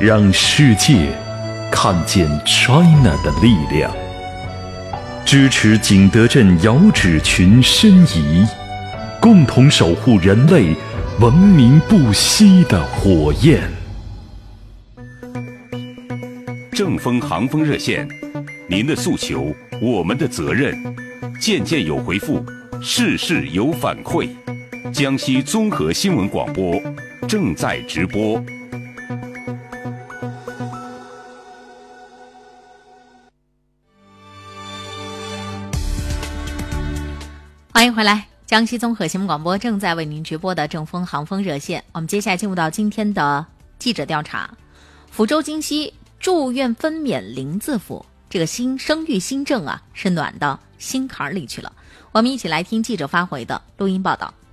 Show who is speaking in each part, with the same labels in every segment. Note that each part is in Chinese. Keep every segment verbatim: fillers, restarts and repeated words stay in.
Speaker 1: 让世界看见 China 的力量。支持景德镇遥指群申遗，共同守护人类文明不息的火焰。
Speaker 2: 正风航风热线，您的诉求，我们的责任。件件有回复，事事有反馈。江西综合新闻广播正在直播。
Speaker 3: 欢迎回来，江西综合新闻广播正在为您直播的正风航风热线。我们接下来进入到今天的记者调查。福州京西住院分娩零字符，这个新生育新政啊，是暖到心坎里去了。我们一起来听记者发回的录音报道。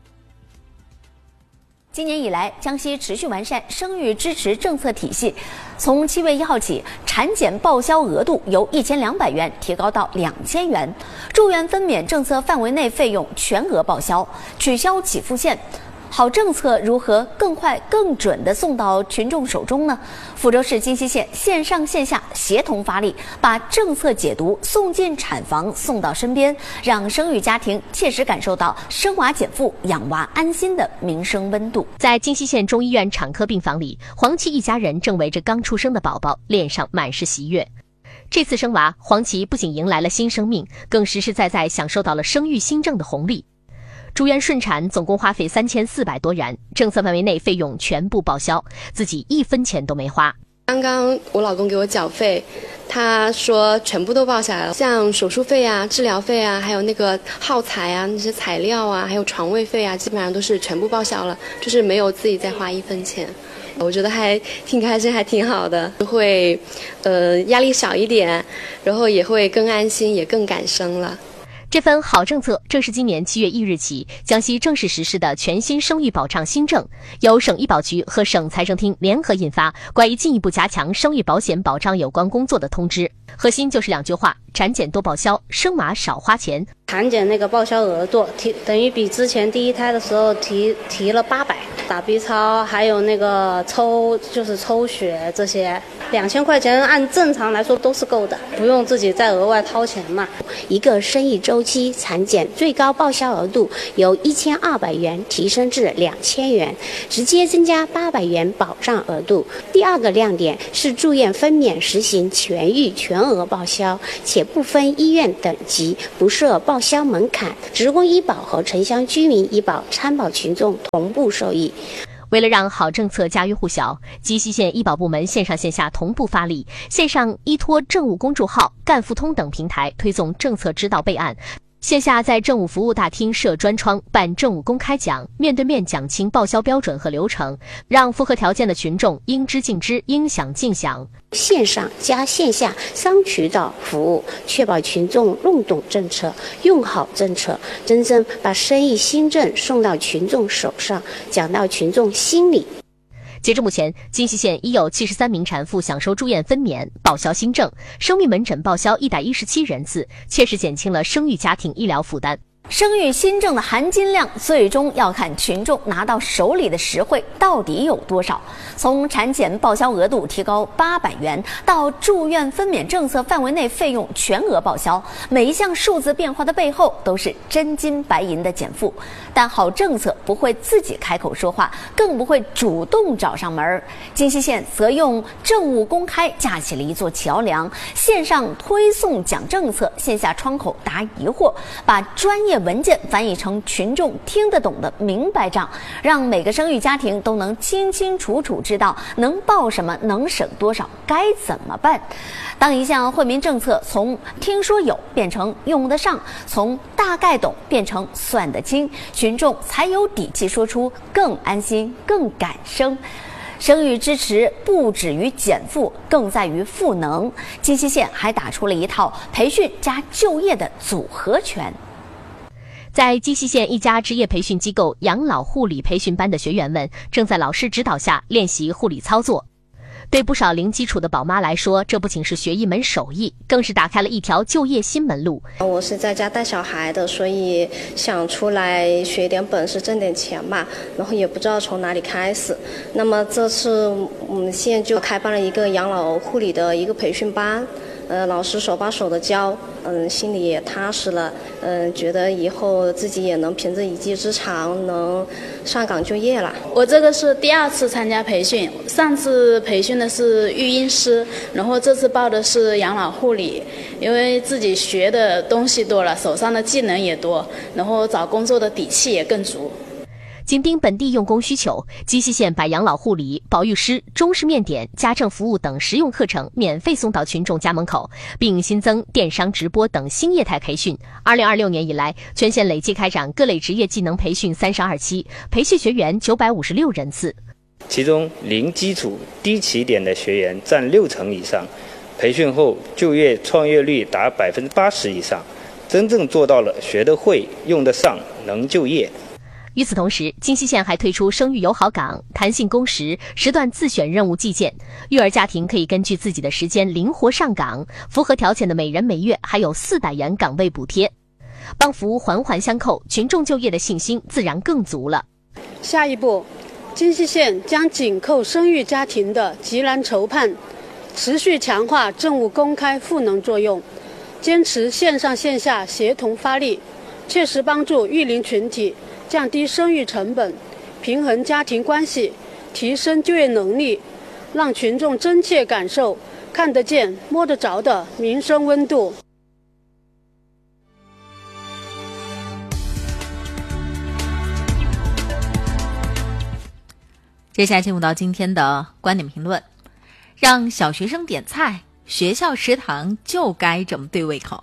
Speaker 4: 今年以来，江西持续完善生育支持政策体系。从七月一号起，产检报销额度由一千两百元提高到两千元，住院分娩政策范围内费用全额报销，取消起付线。好政策如何更快更准地送到群众手中呢？福州市金溪县线上线下协同发力，把政策解读送进产房，送到身边，让生育家庭切实感受到生娃减负、养娃安心的民生温度。
Speaker 5: 在金溪县中医院产科病房里，黄琦一家人正围着刚出生的宝宝，脸上满是喜悦。这次生娃，黄琦不仅迎来了新生命，更实实在在享受到了生育新政的红利。住院顺产总共花费三千四百多元，政策范围内费用全部报销，自己一分钱都没花。
Speaker 6: 刚刚我老公给我缴费，他说全部都报下来了，像手术费啊、治疗费啊，还有那个耗材啊、那些材料啊，还有床位费啊，基本上都是全部报销了，就是没有自己再花一分钱。我觉得还挺开心，还挺好的，会呃压力少一点，然后也会更安心，也更敢生了。
Speaker 5: 这份好政策正是今年七月一日起，江西正式实施的全新生育保障新政，由省医保局和省财政厅联合印发《关于进一步加强生育保险保障有关工作的通知》，核心就是两句话：产检多报销，生娃少花钱。
Speaker 7: 产检那个报销额度提等于比之前第一胎的时候提提了八百，打 B 超还有那个抽就是抽血这些，两千块钱按正常来说都是够的，不用自己再额外掏钱嘛。
Speaker 8: 一个生育周期产检最高报销额度由一千二百元提升至两千元，直接增加八百元保障额度。第二个亮点是住院分娩实行全域全额报销，且不分医院等级，不设报销门槛，职工医保和城乡居民医保参保群众同步受益。
Speaker 5: 为了让好政策家喻户晓，金溪县医保部门线上线下同步发力，线上依托政务公众号、干付通等平台推送政策指导备案，线下在政务服务大厅设专窗办政务公开讲，面对面讲清报销标准和流程，让符合条件的群众应知尽知，应享尽享。
Speaker 8: 线上加线下双渠道服务，确保群众弄懂政策、用好政策，真正把生育新政送到群众手上，讲到群众心里。
Speaker 5: 截至目前，金溪县已有七十三名产妇享受住院分娩报销新政，生育门诊报销一百一十七人次，切实减轻了生育家庭医疗负担。
Speaker 4: 生育新政的含金量最终要看群众拿到手里的实惠到底有多少。从产检报销额度提高八百元到住院分娩政策范围内费用全额报销，每一项数字变化的背后都是真金白银的减负。但好政策不会自己开口说话，更不会主动找上门。金溪县则用政务公开架起了一座桥梁，线上推送讲政策，线下窗口答疑惑，把专业文件翻译成群众听得懂的明白账，让每个生育家庭都能清清楚楚知道能报什么，能省多少，该怎么办。当一项惠民政策从听说有变成用得上，从大概懂变成算得清，群众才有底气说出更安心、更敢生。生育支持不止于减负，更在于赋能。金溪县还打出了一套培训加就业的组合拳。
Speaker 5: 在金溪县一家职业培训机构养老护理培训班的学员们，正在老师指导下练习护理操作。 对不少零基础的宝妈来说，这不仅是学一门手艺，更是打开了一条就业新门路。
Speaker 9: 我是在家带小孩的，所以想出来学点本事挣点钱嘛，然后也不知道从哪里开始。那么这次我们县就开办了一个养老护理的一个培训班，呃，老师手把手的教，嗯，心里也踏实了，嗯，觉得以后自己也能凭着一技之长能上岗就业了。
Speaker 10: 我这个是第二次参加培训，上次培训的是育婴师，然后这次报的是养老护理，因为自己学的东西多了，手上的技能也多，然后找工作的底气也更足。
Speaker 5: 紧盯本地用工需求，鸡西县把养老护理、保育师、中式面点、家政服务等实用课程免费送到群众家门口，并新增电商直播等新业态培训。二零二六年以来，全县累计开展各类职业技能培训三十二期，培训学员九百五十六人次。
Speaker 11: 其中零基础、低起点的学员占六成以上，培训后就业创业率达百分之八十以上，真正做到了学得会、用得上、能就业。
Speaker 5: 与此同时，金溪县还推出生育友好岗、弹性工时、时段自选任务计件，育儿家庭可以根据自己的时间灵活上岗，符合条件的每人每月还有四百元岗位补贴。帮扶环环相扣，群众就业的信心自然更足了。
Speaker 12: 下一步，金溪县将紧扣生育家庭的急难筹盼，持续强化政务公开赋能作用，坚持线上线下协同发力，切实帮助育龄群体降低生育成本，平衡家庭关系，提升就业能力，让群众真切感受看得见、摸得着的民生温度。
Speaker 3: 接下来进入到今天的观点评论，让小学生点菜，学校食堂就该这么对胃口。